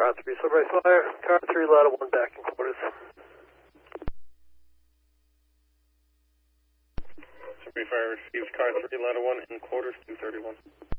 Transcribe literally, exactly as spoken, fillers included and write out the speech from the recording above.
Car three, Sunrise Flyer. Car three, ladder one, back in quarters. Sunrise Flyer receives car three, ladder one, in quarters, two thirty-one.